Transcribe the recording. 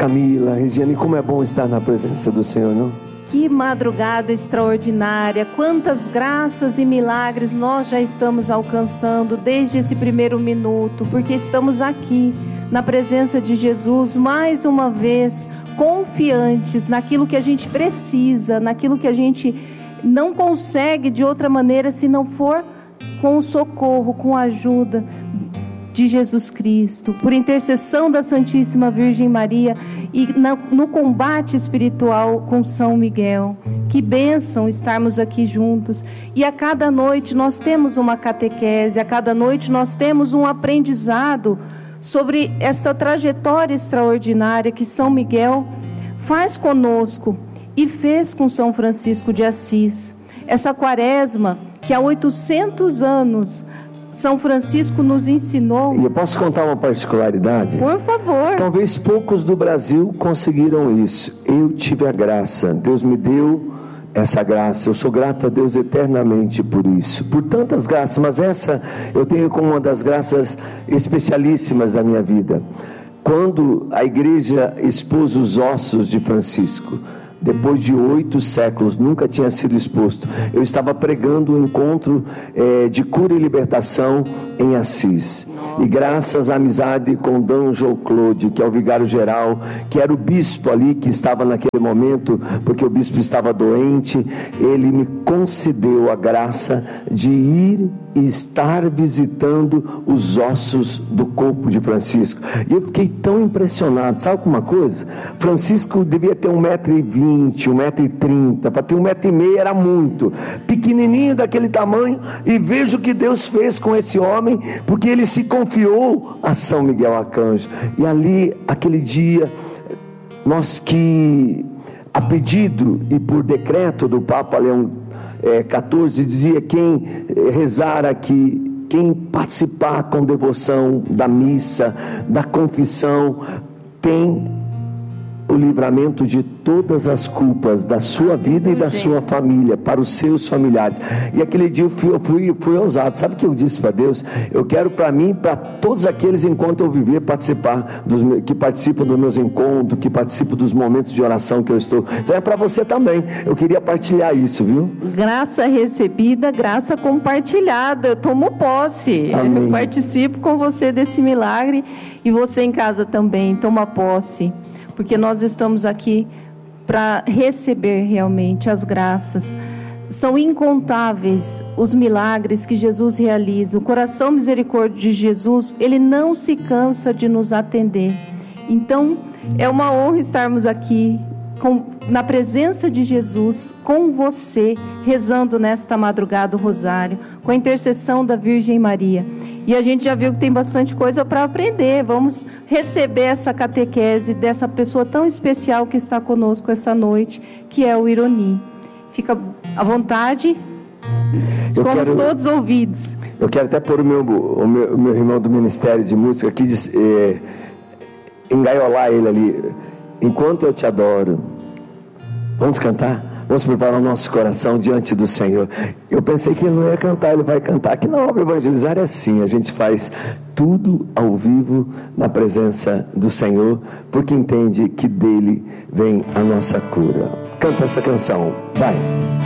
Camila, Regiane, como é bom estar na presença do Senhor, não? Que madrugada extraordinária, quantas graças e milagres nós já estamos alcançando desde esse primeiro minuto, porque estamos aqui na presença de Jesus mais uma vez, confiantes naquilo que a gente precisa, naquilo que a gente não consegue de outra maneira se não for com o socorro, com a ajuda de Jesus Cristo, por intercessão da Santíssima Virgem Maria e no combate espiritual com São Miguel. Que bênção estarmos aqui juntos. E a cada noite nós temos uma catequese, a cada noite nós temos um aprendizado sobre essa trajetória extraordinária que São Miguel faz conosco e fez com São Francisco de Assis. Essa quaresma que há 800 anos São Francisco nos ensinou. E eu posso contar uma particularidade? Por favor. Talvez poucos do Brasil conseguiram isso. Eu tive a graça, Deus me deu essa graça. Eu sou grato a Deus eternamente por isso, por tantas graças, mas essa eu tenho como uma das graças especialíssimas da minha vida. Quando a igreja expôs os ossos de Francisco, depois de 8 séculos, nunca tinha sido exposto. Eu estava pregando um encontro de cura e libertação em Assis. Nossa. E graças à amizade com Dom João Claude, que é o vigário-geral, que era o bispo ali, que estava naquele momento, porque o bispo estava doente, ele me concedeu a graça de ir e estar visitando os ossos do corpo de Francisco. E eu fiquei tão impressionado. Sabe uma coisa? Francisco devia ter 1,20 m, 1,30 m, para ter 1,5 m era muito, pequenininho daquele tamanho, e vejo o que Deus fez com esse homem, porque ele se confiou a São Miguel Arcanjo. E ali, aquele dia, nós que, a pedido e por decreto do Papa Leão 14, dizia: quem rezar aqui, quem participar com devoção da missa, da confissão, tem o livramento de todas as culpas da sua vida e da sua família, para os seus familiares. E aquele dia eu fui ousado. Sabe o que eu disse para Deus? Eu quero para mim, para todos aqueles enquanto eu viver, que participam dos meus encontros, que participam dos momentos de oração que eu estou. Então é para você também. Eu queria partilhar isso, viu? Graça recebida, graça compartilhada. Eu tomo posse. Amém. Eu participo com você desse milagre, e você em casa também toma posse, porque nós estamos aqui para receber realmente as graças. São incontáveis os milagres que Jesus realiza. O coração misericórdia de Jesus, ele não se cansa de nos atender. Então, é uma honra estarmos aqui na presença de Jesus, com você, rezando nesta madrugada o rosário, com a intercessão da Virgem Maria. E a gente já viu que tem bastante coisa para aprender. Vamos receber essa catequese dessa pessoa tão especial que está conosco essa noite, que é o Ironi. Fica à vontade, somos todos ouvidos. Eu quero até pôr o meu irmão do Ministério de Música aqui, engaiolar ele ali. Enquanto eu te adoro. Vamos cantar? Vamos preparar o nosso coração diante do Senhor. Eu pensei que ele não ia cantar, ele vai cantar. Aqui na obra evangelizar é assim, a gente faz tudo ao vivo na presença do Senhor, porque entende que dele vem a nossa cura. Canta essa canção, vai.